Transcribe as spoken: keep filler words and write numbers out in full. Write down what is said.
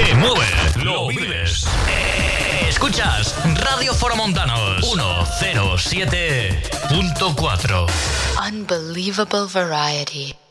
te mueve, lo vives. Escuchas Radio Foromontanos ciento siete punto cuatro. Unbelievable variety.